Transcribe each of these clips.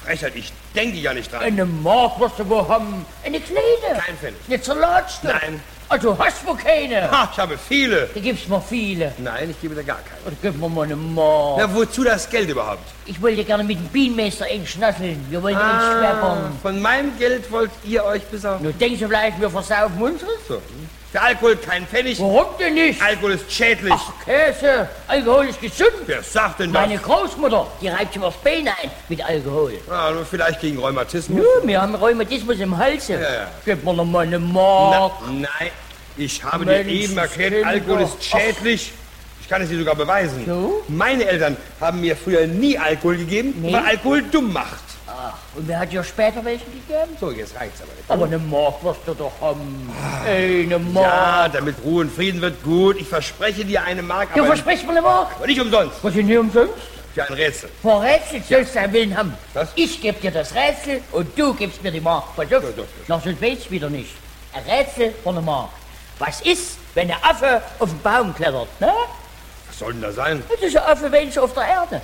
Frechheit, ich denke ja nicht dran. Eine Mark wirst du wo haben. Eine kleine. Kein Pfennig. Eine Zerlatste. Nein. Also hast du keine. Ha, ich habe viele. Da gibst mir viele. Nein, ich gebe dir gar keine. Oder gib mir mal eine Mark. Na, wozu das Geld überhaupt? Ich wollte gerne mit dem Bienenmeister einschnasseln. Wir wollten einschweppern. Von meinem Geld wollt ihr euch besorgen? Du denkst du vielleicht, wir versaufen unseres? So. Für Alkohol kein Pfennig. Warum denn nicht? Alkohol ist schädlich. Ach, Käse. Alkohol ist gesund. Wer sagt denn das? Meine Großmutter, die reibt sich aufs Bein ein mit Alkohol. Ja, nur vielleicht gegen Rheumatismus. Ja, wir haben Rheumatismus im Hals. Ja. Gib mir noch mal eine Mark. Nein, ich habe Mensch, dir eben erklärt, Kinder. Alkohol ist schädlich. Ich kann es dir sogar beweisen. So? Meine Eltern haben mir früher nie Alkohol gegeben, Nee? weil Alkohol dumm macht. Ach, und wer hat dir später welchen gegeben? So, jetzt reicht's aber nicht. Aber eine Mark wirst du doch haben. Eine Mark. Ja, damit Ruhe und Frieden wird gut. Ich verspreche dir eine Mark, Du aber versprichst mir eine Mark? nicht umsonst. Was ist nicht umsonst? Für ein Rätsel. Vor Rätsel sollst du einen Willen haben. Was? Ich geb dir das Rätsel und du gibst mir die Mark. Pass auf, noch sonst weiß ich wieder nicht. Ein Rätsel von einer Mark. Was ist, wenn der Affe auf den Baum klettert? Ne? Was soll denn da sein? Das ist ein Affe wenig auf der Erde.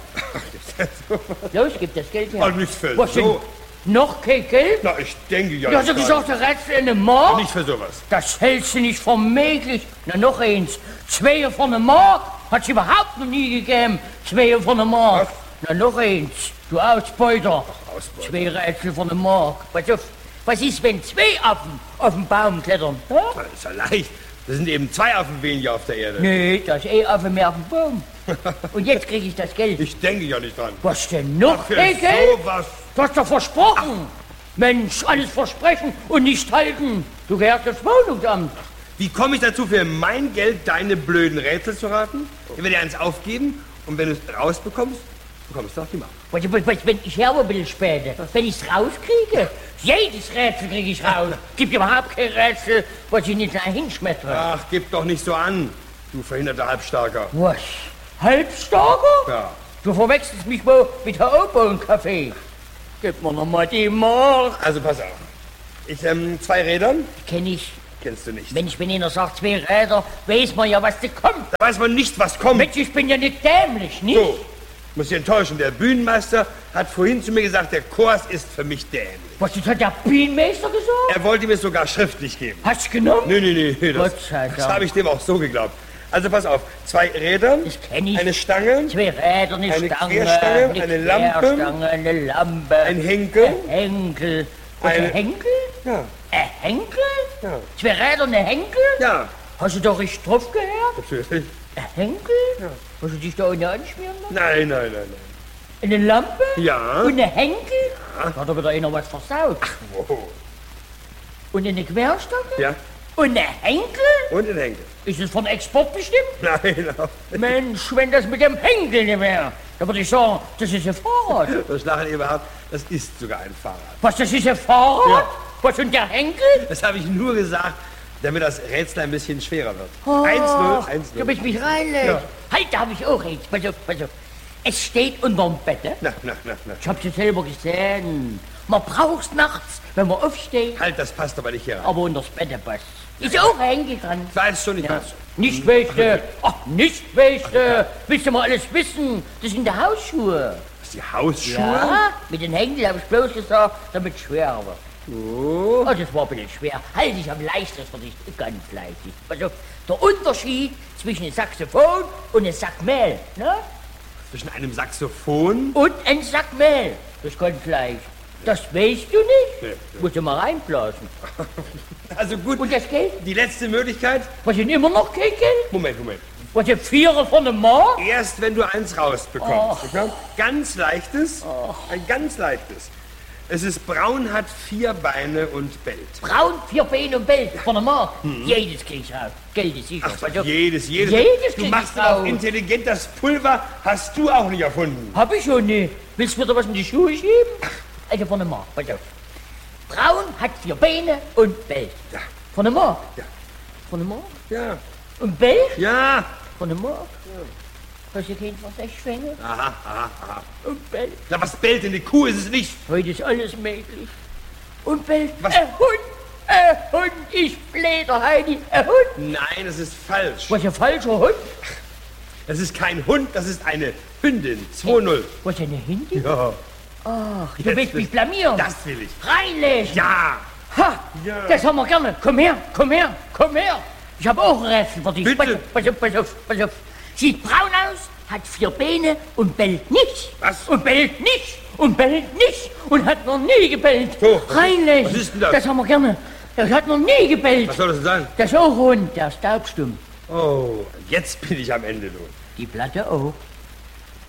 Los, gib das Geld her. Oh, nicht für Was denn? so. Noch kein Geld? Na, ich denke ja Du hast nicht ja dran. gesagt, der Rätsel eine Mark? Nicht für sowas. Das hältst du nicht für möglich. Na, noch eins. 2 von einer Mark? Hat's überhaupt noch nie gegeben. 2 von einer Mark. Was? Na, noch eins. Du Ausbeuter. Ausbeuter. 2 Rätsel von einer Mark. Pass auf. Was ist, wenn 2 Affen auf den Baum klettern? Ja? Das ist ja leicht. Das sind eben 2 Affen weniger auf der Erde. Nee, da ist Affe mehr auf dem Baum. Und jetzt krieg ich das Geld. Ich denke ja nicht dran. Was denn noch? Für Hey, Geld? sowas. Du hast doch versprochen. Mensch, alles versprechen und nicht halten. Du gehörst das Wohnungsamt. Wie komme ich dazu, für mein Geld deine blöden Rätsel zu raten? Ich werde dir eins aufgeben und wenn du es rausbekommst, bekommst du auch die Mark. Wenn ich habe ein bisschen später, wenn ich es rauskriege, jedes Rätsel kriege ich raus. Gibt überhaupt kein Rätsel, was ich nicht hinschmettere. Ach, gib doch nicht so an, du verhinderter Halbstarker. Was? Halbstarker? Ja. Du verwechselst mich wohl mit Herr Opa und Kaffee. Gib mir noch mal die Mark. Also pass auf. Ich, 2 Räder, Kenn ich. kennst du nicht. Wenn einer sagt 2 Räder, weiß man ja, was da kommt. Da weiß man nicht, was kommt. Mensch, ich bin ja nicht dämlich, nicht? So, muss ich enttäuschen. Der Bühnenmeister hat vorhin zu mir gesagt, der Kurs ist für mich dämlich. Was, das hat der Bienenmeister gesagt? Er wollte mir es sogar schriftlich geben. Hast du genommen? Nee, Gott sei das Dank. habe ich dem auch so geglaubt. Also pass auf, 2 Räder, Das kenn ich. eine Stange, 2 Räder, eine Eine Stange, Querstange, eine Lampe, Querstange, eine Lampe, ein Henkel. ein Henkel. Und Eine- ein Henkel? Ja, Ein Henkel? ja, 2 Räder und ein Henkel? ja, Hast du doch richtig drauf gehört? natürlich. Ein Henkel? Ja. Hast du dich da ohne anschmieren lassen? Nein. Eine Lampe? Ja. Und ein Henkel? Da hat aber einer was versaut. Wow. Und eine Querstange? Ja, Und ein Henkel? und ein Henkel. Ist es von Export bestimmt? Nein, auch nicht. Mensch, wenn das mit dem Henkel nicht wäre, dann würde ich sagen, das ist ein Fahrrad. Das Lachen überhaupt, das ist sogar ein Fahrrad. Was, das ist ein Fahrrad? Ja. Was, und der Henkel? Das habe ich nur gesagt, damit das Rätsel ein bisschen schwerer wird. Ach, 1-0, Du 1-0. bist mich reinlegt. Ja. Halt, da habe ich auch eins. Pass auf. Es steht unterm Bett. Ne? Na. Ich hab's ja selber gesehen. Man braucht's nachts, wenn man aufsteht. Halt, das passt aber nicht hier rein. Aber unters Bett passt. Ist auch ein Henkel dran. Ich weiß schon, ich Ja. weiß schon. Nicht welche. Ach, nicht welche. Willst du mal alles wissen? Das sind die Hausschuhe. Was, die Hausschuhe? Ja, mit den Henkeln habe ich bloß gesagt, damit es schwer wird. Oh. Oh, das war ein bisschen schwer. Halt dich am leichtesten für dich. Ganz leichtig. Also, der Unterschied zwischen einem Saxophon und einem Sack Mehl, ne? Zwischen einem Saxophon? Und einem Sack Mehl. Das ist ganz leicht. Das weißt du nicht? Nee. Musst du mal reinblasen. Also gut, Und das Geld? die letzte Möglichkeit. Was sind immer noch kein Geld? Moment. Was sind 4 von einem Mark? Erst wenn du eins rausbekommst. Okay? Ganz leichtes, ein ganz leichtes. Es ist braun, hat 4 Beine und bellt. Braun, 4 Beine und Bell von einem Mark. Jedes krieg ich raus. Geld ist sicher. Ach, Also, jedes. Jedes Du krieg machst ich auch raus. intelligent. Das Pulver hast du auch nicht erfunden. Hab ich schon nicht. Willst du mir da was in die Schuhe schieben? Also von einem Mark, pass auf. Braun hat 4 Beine und bellt. Ja. Von einem Mark? Ja. Von einem Mark? Ja. Und bellt? Ja. Von einem Mark? Hast du keinen Versechsfänger? Aha. Und bellt. Na, was bellt denn? Die Kuh ist es nicht. Heute ist alles möglich. Und bellt. Was? Ein Hund, ich bläder, Heidi, ein Hund. Nein, das ist falsch. Was, ein falscher Hund? Das ist kein Hund, das ist eine Hündin. 2-0. Was, eine Hindi? Ja. Ach, du willst mich blamieren. Das will ich. Reinlesen. Ja. Ha, Ja. das haben wir gerne. Komm her, komm her, komm her. Ich habe auch ein Rätsel für dich. Bitte. Pass auf, pass auf, pass auf. Sieht braun aus, hat 4 Beine und bellt nicht. Was? Und bellt nicht. Und bellt nicht. Und hat noch nie gebellt. So, Reinlesen. was ist denn das? Das haben wir gerne. Das hat noch nie gebellt. Was soll das denn sein? Das ist auch rund, der ist taubstumm. Oh, jetzt bin ich am Ende, du. Die Platte auch.